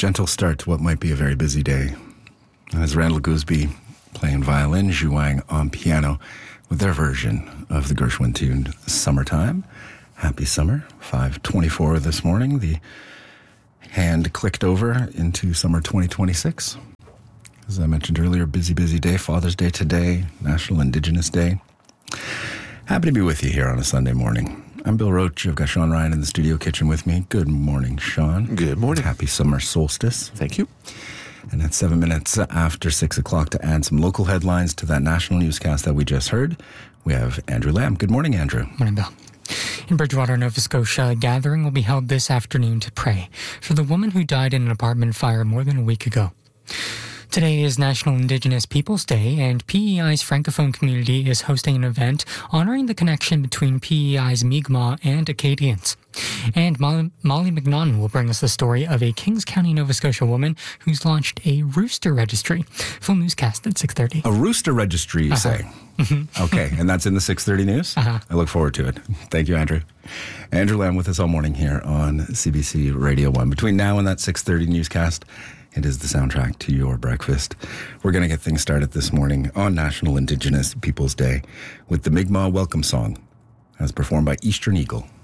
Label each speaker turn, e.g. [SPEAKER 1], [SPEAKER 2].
[SPEAKER 1] gentle start to what might be a very busy day. As Randall Gooseby playing violin, Zhu Wang on piano with their version of the Gershwin tune Summertime. Happy summer, 5:24 this morning. The hand clicked over into summer 2026. As I mentioned earlier, busy day, Father's Day today, National Indigenous Day. Happy to be with you here on a Sunday morning. I'm Bill Roach. I've got Sean Ryan in the studio kitchen with me. Good morning, Sean.
[SPEAKER 2] Good morning.
[SPEAKER 1] Happy summer solstice.
[SPEAKER 2] Thank you.
[SPEAKER 1] And at 7 minutes after 6 o'clock to add some local headlines to that national newscast that we just heard, we have Andrew Lamb. Good morning, Andrew.
[SPEAKER 3] Morning, Bill. In Bridgewater, Nova Scotia, a gathering will be held this afternoon to pray for the woman who died in an apartment fire more than a week ago. Today is National Indigenous Peoples Day, and PEI's Francophone community is hosting an event honoring the connection between PEI's Mi'kmaq and Acadians. And Molly McNaughton will bring us the story of a Kings County, Nova Scotia woman who's launched a rooster registry. Full newscast at 6:30.
[SPEAKER 1] A rooster registry, you say? Mm-hmm. Okay, and that's in the 6:30 news? I look forward to it. Thank you, Andrew. Andrew Lamb with us all morning here on CBC Radio 1. Between now and that 6:30 newscast, it is the soundtrack to your breakfast. We're going to get things started this morning on National Indigenous Peoples Day with the Mi'kmaq Welcome Song, as performed by Eastern Eagle.